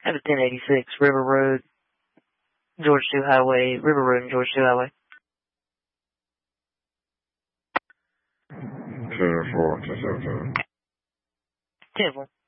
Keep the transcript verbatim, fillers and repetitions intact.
I have a ten eighty-six River Road, George two Highway, River Road and George two Highway. ten four, ten seventeen. ten four.